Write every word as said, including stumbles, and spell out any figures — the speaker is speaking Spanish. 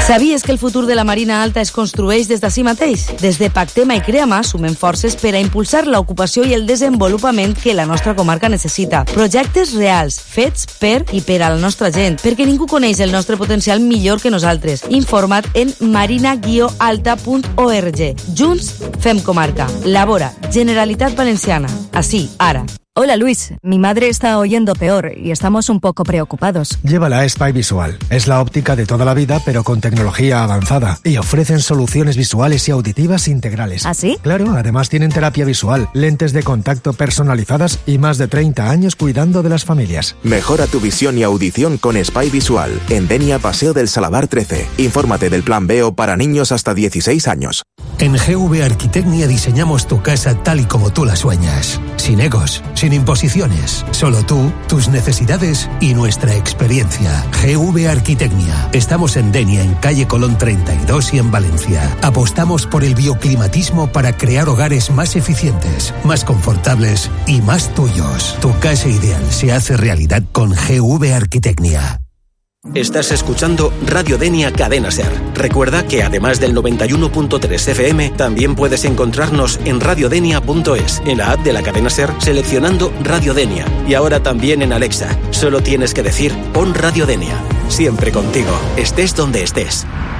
Sabies que el futur de la Marina Alta es construeix des d'ací mateix? Des de Pactema i Creama sumem forces per a impulsar l'ocupació i el desenvolupament que la nostra comarca necessita. Projectes reals, fets per i per a la nostra gent, perquè ningú coneix el nostre potencial millor que nosaltres. Informa't en marina guió alta punt org. Junts fem comarca. Labora, Generalitat Valenciana. Así, ara. Hola Luis, mi madre está oyendo peor y estamos un poco preocupados. Llévala a Spy Visual. Es la óptica de toda la vida, pero con tecnología avanzada. Y ofrecen soluciones visuales y auditivas integrales. ¿Ah, sí? Claro, además tienen terapia visual, lentes de contacto personalizadas y más de treinta años cuidando de las familias. Mejora tu visión y audición con Spy Visual. En Denia, Paseo del Saladar trece. Infórmate del plan B E O para niños hasta dieciséis años. En G V Arquitecnia diseñamos tu casa tal y como tú la sueñas. Sin egos, sin imposiciones. Solo tú, tus necesidades y nuestra experiencia. G V Arquitecnia. Estamos en Denia, en calle Colón treinta y dos y en Valencia. Apostamos por el bioclimatismo para crear hogares más eficientes, más confortables y más tuyos. Tu casa ideal se hace realidad con G V Arquitecnia. Estás escuchando Radio Denia Cadena Ser. Recuerda que además del noventa y uno punto tres F M, también puedes encontrarnos en radiodenia punto es, en la app de la Cadena Ser, seleccionando Radio Denia. Y ahora también en Alexa. Solo tienes que decir, pon Radio Denia. Siempre contigo, estés donde estés.